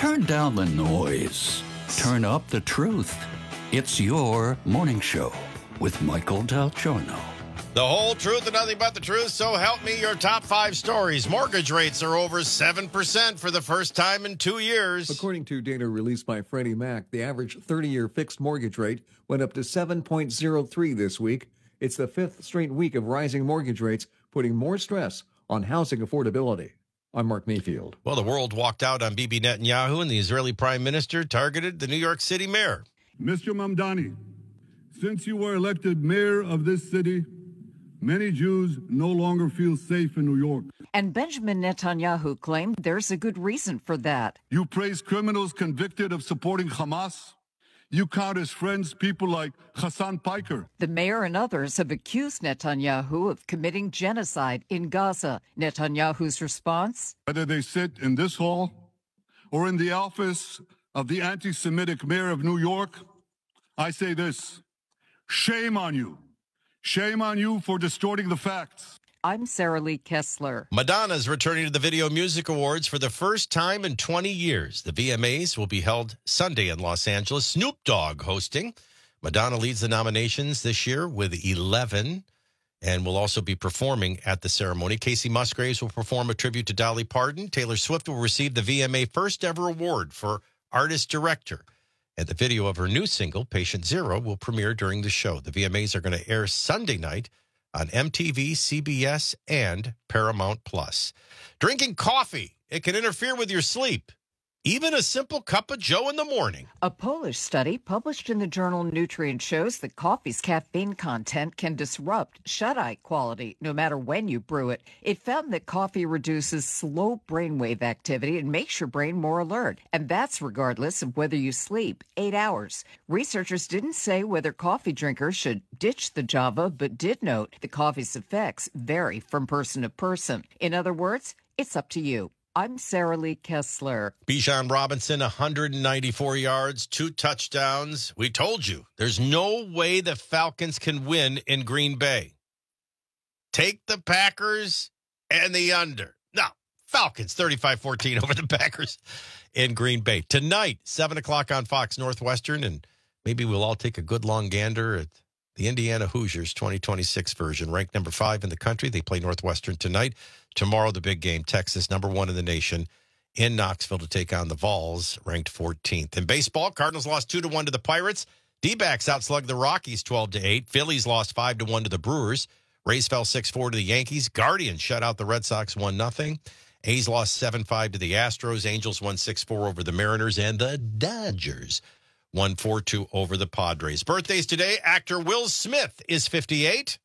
Turn down the noise. Turn up the truth. It's your morning show with Michael Del Giorno. The whole truth and nothing but the truth, so help me. Your top 5 stories. Mortgage rates are over 7% for the first time in 2 years. According to data released by Freddie Mac, the average 30-year fixed mortgage rate went up to 7.03 this week. It's the 5th straight week of rising mortgage rates, putting more stress on housing affordability. I'm Mark Mayfield. Well, the world walked out on Bibi Netanyahu, and the Israeli prime minister targeted the New York City mayor. Mr. Mamdani, since you were elected mayor of this city, many Jews no longer feel safe in New York. And Benjamin Netanyahu claimed there's a good reason for that. You praise criminals convicted of supporting Hamas. You count as friends people like Hassan Piker. The mayor and others have accused Netanyahu of committing genocide in Gaza. Netanyahu's response? Whether they sit in this hall or in the office of the anti-Semitic mayor of New York, I say this: shame on you. Shame on you for distorting the facts. I'm Sarah Lee Kessler. Madonna's returning to the Video Music Awards for the first time in 20 years. The VMAs will be held Sunday in Los Angeles. Snoop Dogg hosting. Madonna leads the nominations this year with 11 and will also be performing at the ceremony. Casey Musgraves will perform a tribute to Dolly Parton. Taylor Swift will receive the VMA first ever award for Artist Director. And the video of her new single, Patient Zero, will premiere during the show. The VMAs are going to air Sunday night on MTV, CBS, and Paramount Plus. Drinking coffee, it can interfere with your sleep. Even a simple cup of joe in the morning. A Polish study published in the journal Nutrient shows that coffee's caffeine content can disrupt shut-eye quality no matter when you brew it. It found that coffee reduces slow brainwave activity and makes your brain more alert. And that's regardless of whether you sleep 8 hours. Researchers didn't say whether coffee drinkers should ditch the Java, but did note the coffee's effects vary from person to person. In other words, it's up to you. I'm Sarah Lee Kessler. Bijan Robinson, 194 yards, 2 touchdowns. We told you, there's no way the Falcons can win in Green Bay. Take the Packers and the under. No, Falcons, 35-14 over the Packers in Green Bay. Tonight, 7 o'clock on Fox Northwestern, and maybe we'll all take a good long gander at the Indiana Hoosiers 2026 version, ranked number 5 in the country. They play Northwestern tonight. Tomorrow, the big game, Texas, number 1 in the nation, in Knoxville to take on the Vols, ranked 14th. In baseball, Cardinals lost 2-1 to the Pirates. D-backs outslugged the Rockies 12-8. Phillies lost 5-1 to the Brewers. Rays fell 6-4 to the Yankees. Guardians shut out the Red Sox 1-0. A's lost 7-5 to the Astros. Angels won 6-4 over the Mariners. And the Dodgers won 4-2 over the Padres. Birthdays today, actor Will Smith is 58.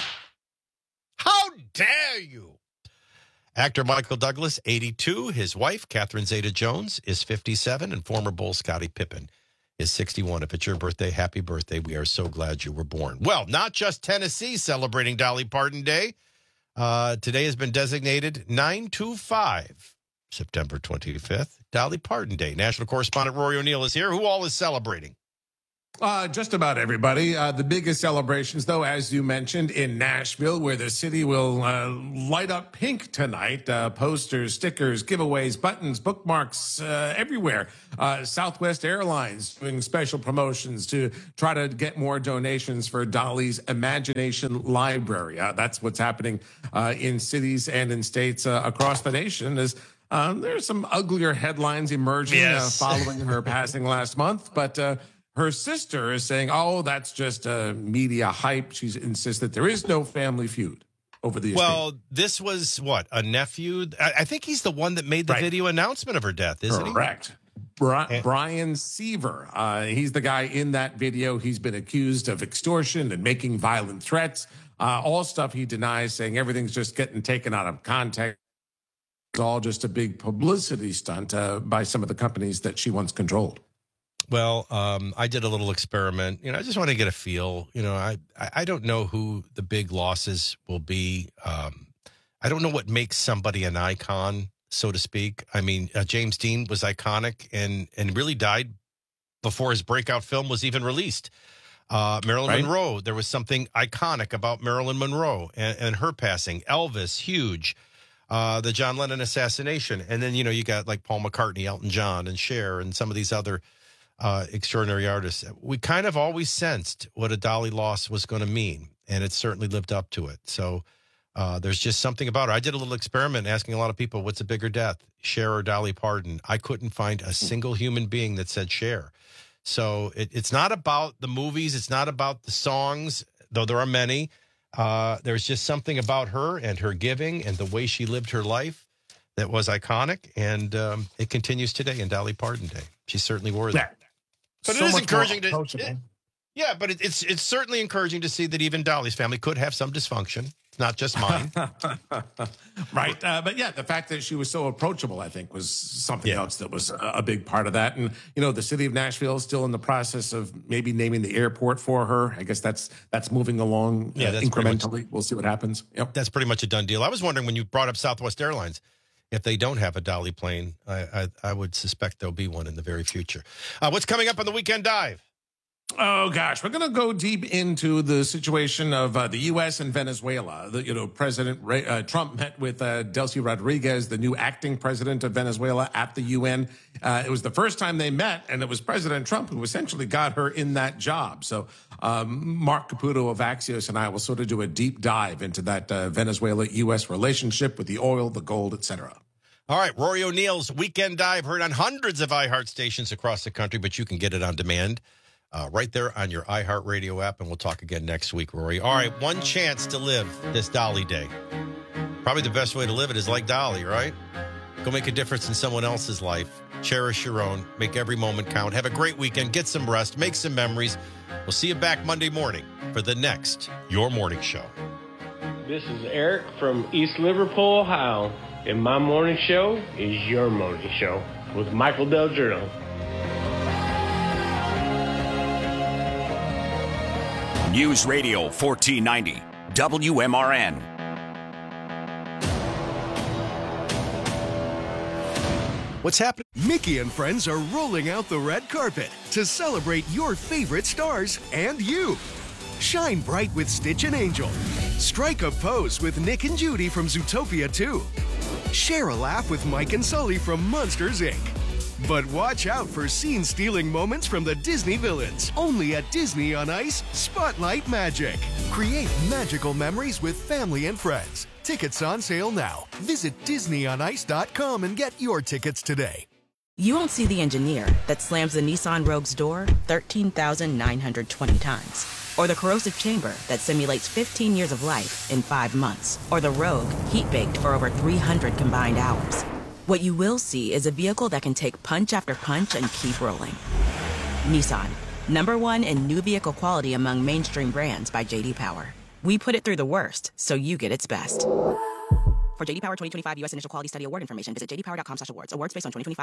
How dare you? Actor Michael Douglas, 82. His wife, Catherine Zeta-Jones, is 57. And former Bull Scottie Pippen is 61. If it's your birthday, happy birthday. We are so glad you were born. Well, not just Tennessee celebrating Dolly Parton Day. Today has been designated 9/25, September 25th, Dolly Parton Day. National correspondent Rory O'Neill is here. Who all is celebrating? Just about everybody. The biggest celebrations, though, as you mentioned, in Nashville, where the city will light up pink tonight. Posters, stickers, giveaways, buttons, bookmarks, everywhere. Southwest Airlines doing special promotions to try to get more donations for Dolly's Imagination Library. That's what's happening in cities and in states across the nation. There's some uglier headlines emerging following her passing last month, but her sister is saying, oh, that's just media hype. She insists that there is no family feud over the estate. Well, this was, what, a nephew? I think he's the one that made the video announcement of her death, isn't he? Correct. Brian Seaver. He's the guy in that video. He's been accused of extortion and making violent threats. All stuff he denies, saying everything's just getting taken out of context. It's all just a big publicity stunt by some of the companies that she once controlled. Well, I did a little experiment. I just want to get a feel. I don't know who the big losses will be. I don't know what makes somebody an icon, so to speak. I mean, James Dean was iconic and really died before his breakout film was even released. Marilyn Monroe, there was something iconic about Marilyn Monroe and her passing. Elvis, huge. the John Lennon assassination. And then, you got like Paul McCartney, Elton John, and Cher, and some of these other extraordinary artists. We kind of always sensed what a Dolly loss was going to mean, and it certainly lived up to it. So there's just something about her. I did a little experiment asking a lot of people, what's a bigger death, Cher or Dolly Parton? I couldn't find a single human being that said Cher. So it's not about the movies. It's not about the songs, though there are many. There's just something about her and her giving and the way she lived her life that was iconic, and it continues today in Dolly Parton Day. She's certainly worthy. Yeah. But so it is encouraging to... Yeah, but it's certainly encouraging to see that even Dolly's family could have some dysfunction. It's not just mine. Right. But yeah, the fact that she was so approachable, I think, was something else that was a big part of that. And, the city of Nashville is still in the process of maybe naming the airport for her. I guess that's moving along incrementally. We'll see what happens. Yep. That's pretty much a done deal. I was wondering when you brought up Southwest Airlines, if they don't have a Dolly plane, I would suspect there'll be one in the very future. What's coming up on the Weekend Dive? Oh, gosh, we're going to go deep into the situation of the U.S. and Venezuela. President Trump met with Delcy Rodriguez, the new acting president of Venezuela, at the UN. It was the first time they met, and it was President Trump who essentially got her in that job. So Mark Caputo of Axios and I will sort of do a deep dive into that Venezuela-U.S. relationship with the oil, the gold, et cetera. All right, Rory O'Neill's Weekend Dive, heard on hundreds of iHeart stations across the country, but you can get it on demand. Right there on your iHeartRadio app, and we'll talk again next week, Rory. All right, one chance to live this Dolly Day. Probably the best way to live it is like Dolly, right? Go make a difference in someone else's life. Cherish your own. Make every moment count. Have a great weekend. Get some rest. Make some memories. We'll see you back Monday morning for the next Your Morning Show. This is Eric from East Liverpool, Ohio, and my morning show is Your Morning Show with Michael Del Giorno. News Radio 1490, WMRN. What's happening? Mickey and friends are rolling out the red carpet to celebrate your favorite stars and you. Shine bright with Stitch and Angel. Strike a pose with Nick and Judy from Zootopia 2. Share a laugh with Mike and Sully from Monsters, Inc. But watch out for scene-stealing moments from the Disney villains. Only at Disney on Ice, Spotlight Magic. Create magical memories with family and friends. Tickets on sale now. Visit DisneyOnIce.com and get your tickets today. You won't see the engineer that slams the Nissan Rogue's door 13,920 times. Or the corrosive chamber that simulates 15 years of life in 5 months. Or the Rogue heat-baked for over 300 combined hours. What you will see is a vehicle that can take punch after punch and keep rolling. Nissan, #1 in new vehicle quality among mainstream brands by J.D. Power. We put it through the worst, so you get its best. For J.D. Power 2025 U.S. Initial Quality Study Award information, visit jdpower.com/awards. Awards based on 2025